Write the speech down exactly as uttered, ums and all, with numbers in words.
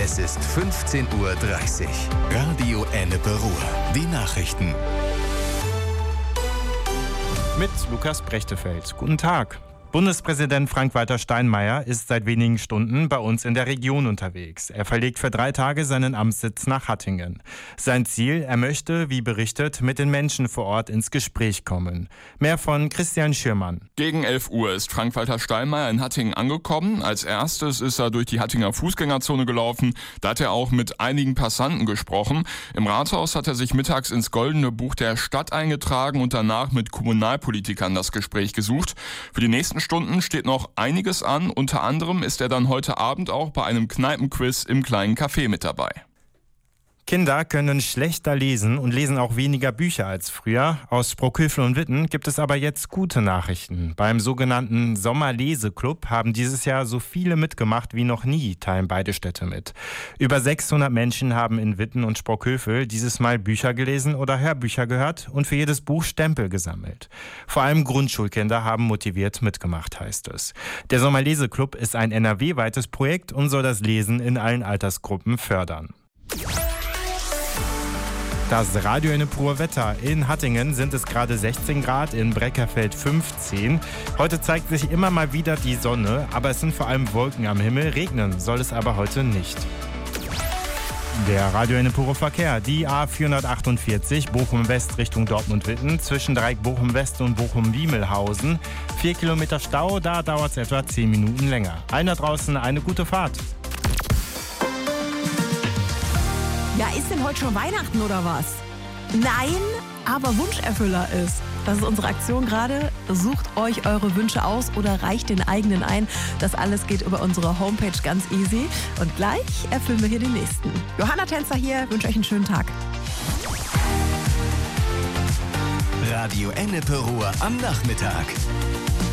Es ist fünfzehn Uhr dreißig. Radio Ennepe Ruhr. Die Nachrichten. Mit Lukas Brechtefeld. Guten Tag. Bundespräsident Frank-Walter Steinmeier ist seit wenigen Stunden bei uns in der Region unterwegs. Er verlegt für drei Tage seinen Amtssitz nach Hattingen. Sein Ziel, er möchte, wie berichtet, mit den Menschen vor Ort ins Gespräch kommen. Mehr von Christian Schirmann. Gegen elf Uhr ist Frank-Walter Steinmeier in Hattingen angekommen. Als erstes ist er durch die Hattinger Fußgängerzone gelaufen. Da hat er auch mit einigen Passanten gesprochen. Im Rathaus hat er sich mittags ins Goldene Buch der Stadt eingetragen und danach mit Kommunalpolitikern das Gespräch gesucht. Für die nächsten Stunden steht noch einiges an. Unter anderem ist er dann heute Abend auch bei einem Kneipenquiz im kleinen Café mit dabei. Kinder können schlechter lesen und lesen auch weniger Bücher als früher. Aus Sprockhövel und Witten gibt es aber jetzt gute Nachrichten. Beim sogenannten Sommerleseklub haben dieses Jahr so viele mitgemacht wie noch nie, teilen beide Städte mit. Über sechshundert Menschen haben in Witten und Sprockhövel dieses Mal Bücher gelesen oder Hörbücher gehört und für jedes Buch Stempel gesammelt. Vor allem Grundschulkinder haben motiviert mitgemacht, heißt es. Der Sommerleseklub ist ein N R W-weites Projekt und soll das Lesen in allen Altersgruppen fördern. Das Radio Ennepe Wetter. In Hattingen sind es gerade sechzehn Grad, in Breckerfeld fünfzehn. Heute zeigt sich immer mal wieder die Sonne, aber es sind vor allem Wolken am Himmel. Regnen soll es aber heute nicht. Der Radio Ennepe Verkehr. Die A vierhundertachtundvierzig Bochum West Richtung Dortmund-Witten zwischen Dreieck Bochum West und Bochum-Wiemelhausen. Vier Kilometer Stau, da dauert es etwa zehn Minuten länger. Allen da draußen eine gute Fahrt. Ja, ist denn heute schon Weihnachten oder was? Nein, aber Wunscherfüller ist. Das ist unsere Aktion gerade. Sucht euch eure Wünsche aus oder reicht den eigenen ein. Das alles geht über unsere Homepage ganz easy. Und gleich erfüllen wir hier den nächsten. Johanna Tänzer hier, wünsche euch einen schönen Tag. Radio Ennepe Ruhr am Nachmittag.